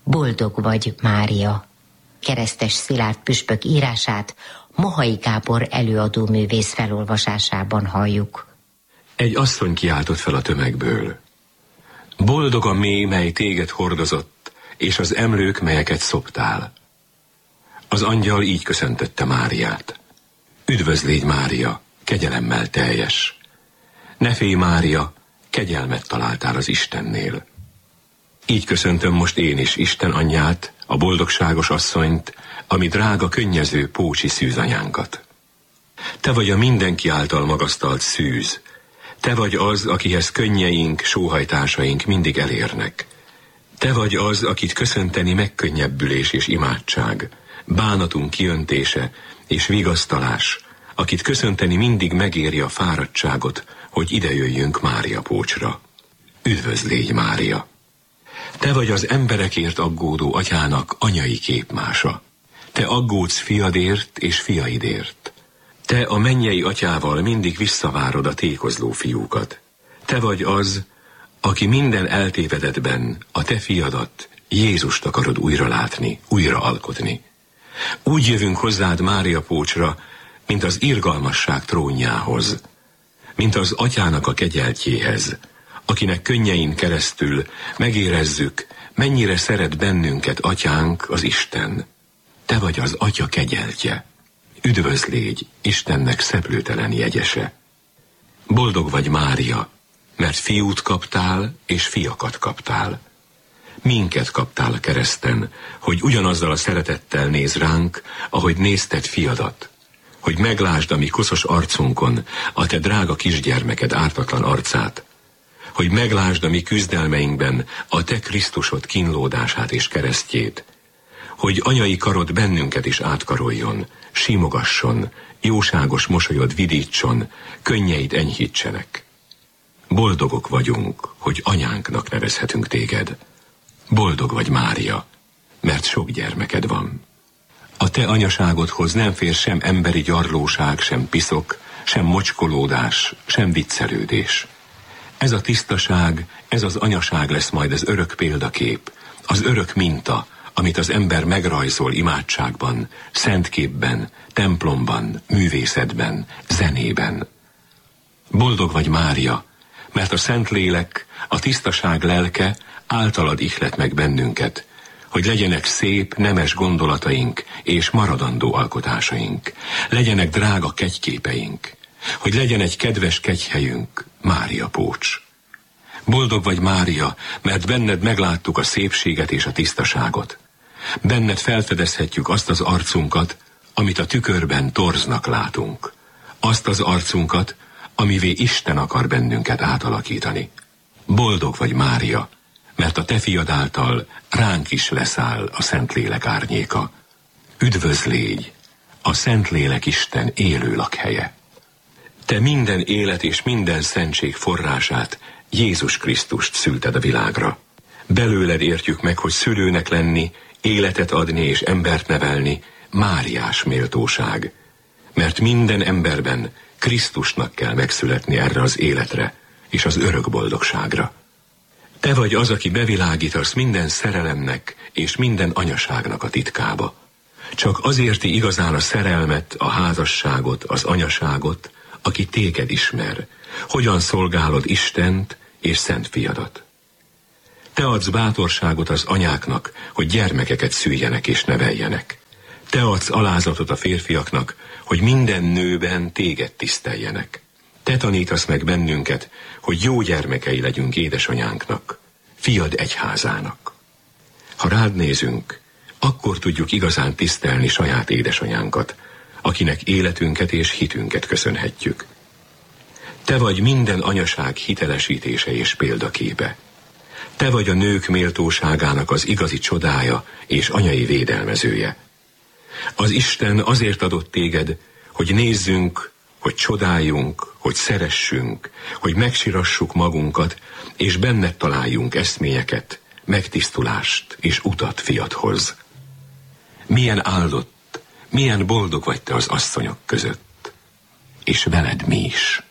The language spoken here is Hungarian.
Boldog vagy, Mária. Keresztes Szilárd püspök írását Mohai Gábor előadóművész felolvasásában halljuk. Egy asszony kiáltott fel a tömegből. Boldog a mély, mely téged hordozott, és az emlők, melyeket szoptál. Az angyal így köszöntötte Máriát. Üdvözl légy, Mária, kegyelemmel teljes. Ne félj, Mária, kegyelmet találtál az Istennél. Így köszöntöm most én is Isten anyját, a boldogságos asszonyt, ami drága, könnyező pócsi szűzanyánkat. Te vagy a mindenki által magasztalt szűz. Te vagy az, akihez könnyeink, sóhajtásaink mindig elérnek. Te vagy az, akit köszönteni megkönnyebbülés és imádság, bánatunk kiöntése és vigasztalás, akit köszönteni mindig megéri a fáradtságot, hogy idejöjjünk Mária pócsra. Üdvözl légy, Mária! Te vagy az emberekért aggódó atyának anyai képmása. Te aggódsz fiadért és fiaidért. Te a mennyei atyával mindig visszavárod a tékozló fiúkat. Te vagy az, aki minden eltévedetben a te fiadat, Jézust akarod újra látni, újra alkotni. Úgy jövünk hozzád Mária pócsra, mint az irgalmasság trónjához, mint az atyának a kegyeltjéhez, akinek könnyein keresztül megérezzük, mennyire szeret bennünket atyánk, az Isten. Te vagy az atya kegyeltje. Üdvözl légy, Istennek szeplőtelen jegyese. Boldog vagy, Mária, mert fiút kaptál, és fiakat kaptál. Minket kaptál a kereszten, hogy ugyanazzal a szeretettel néz ránk, ahogy nézted fiadat, hogy meglásd a mi koszos arcunkon a te drága kisgyermeked ártatlan arcát, hogy meglásd a mi küzdelmeinkben a te Krisztusod kínlódását és keresztjét, hogy anyai karod bennünket is átkaroljon, simogasson, jóságos mosolyod vidítson, könnyeid enyhítsenek. Boldogok vagyunk, hogy anyánknak nevezhetünk téged. Boldog vagy, Mária, mert sok gyermeked van. A te anyaságodhoz nem fér sem emberi gyarlóság, sem piszok, sem mocskolódás, sem viccelődés. Ez a tisztaság, ez az anyaság lesz majd az örök példakép, az örök minta, amit az ember megrajzol imádságban, szentképben, templomban, művészetben, zenében. Boldog vagy, Mária, mert a Szentlélek, a tisztaság lelke általad ihlet meg bennünket, hogy legyenek szép, nemes gondolataink és maradandó alkotásaink, legyenek drága kegyképeink, hogy legyen egy kedves kegyhelyünk, Mária pócs. Boldog vagy, Mária, mert benned megláttuk a szépséget és a tisztaságot. Benned felfedezhetjük azt az arcunkat, amit a tükörben torznak látunk. Azt az arcunkat, amivé Isten akar bennünket átalakítani. Boldog vagy, Mária, mert a te fiad által ránk is leszáll a Szentlélek árnyéka. Üdvözl légy, a Szentlélek Isten élő lakhelye. Te minden élet és minden szentség forrását, Jézus Krisztust szülted a világra. Belőled értjük meg, hogy szülőnek lenni, életet adni és embert nevelni, Máriás méltóság. Mert minden emberben Krisztusnak kell megszületni erre az életre és az örök boldogságra. Te vagy az, aki bevilágítasz minden szerelemnek és minden anyaságnak a titkába. Csak azért igazán a szerelmet, a házasságot, az anyaságot, aki téged ismer, hogyan szolgálod Istent és Szent Fiadat. Te adsz bátorságot az anyáknak, hogy gyermekeket szüljenek és neveljenek. Te adsz alázatot a férfiaknak, hogy minden nőben téged tiszteljenek. Te tanítasz meg bennünket, hogy jó gyermekei legyünk édesanyánknak, fiad egyházának. Ha rád nézünk, akkor tudjuk igazán tisztelni saját édesanyánkat, akinek életünket és hitünket köszönhetjük. Te vagy minden anyaság hitelesítése és példaképe. Te vagy a nők méltóságának az igazi csodája és anyai védelmezője. Az Isten azért adott téged, hogy nézzünk, hogy csodáljunk, hogy szeressünk, hogy megsirassuk magunkat, és benned találjunk eszményeket, megtisztulást és utat fiadhoz. Milyen áldott, milyen boldog vagy te az asszonyok között, és veled mi is.